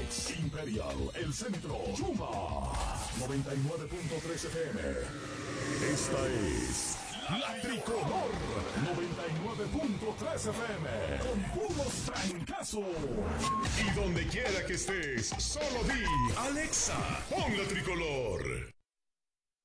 Alex, Imperial, El Centro, Chuma, 99.3 FM. Esta es La Tricolor, 99.3 FM, con puros trancazos. Y donde quiera que estés, solo di, Alexa, pon La Tricolor.